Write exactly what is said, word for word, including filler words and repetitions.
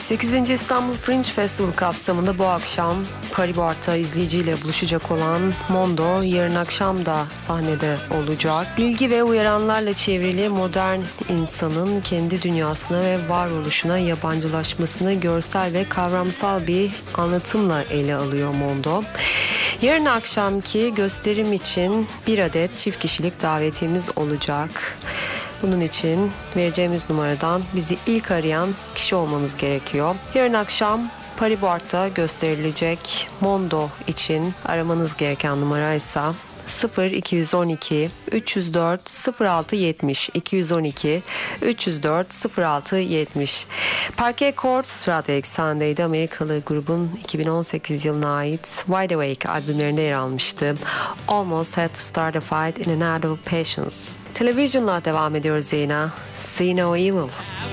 sekizinci İstanbul Fringe Festival kapsamında bu akşam Paribart'ta izleyiciyle buluşacak olan Mondo yarın akşam da sahnede olacak. Bilgi ve uyaranlarla çevrili modern insanın kendi dünyasına ve varoluşuna yabancılaşmasını görsel ve kavramsal bir anlatımla ele alıyor Mondo. Yarın akşamki gösterim için bir adet çift kişilik davetiyemiz olacak. Bunun için vereceğimiz numaradan bizi ilk arayan kişi olmanız gerekiyor. Yarın akşam Paribart'ta gösterilecek Mondo için aramanız gereken numara ise sıfır iki on iki üç yüz dört sıfır altı yetmiş iki yüz on iki üç yüz dört sıfır altı yetmiş. Parquet Courts radyo eksenindeydi. Amerikalı grubun iki bin on sekiz yılına ait Wide Awake albümlerinde yer almıştı. Almost Had to Start a Fight in an Out of Patience. Televizyonla devam ediyoruz yayına. See No Evil.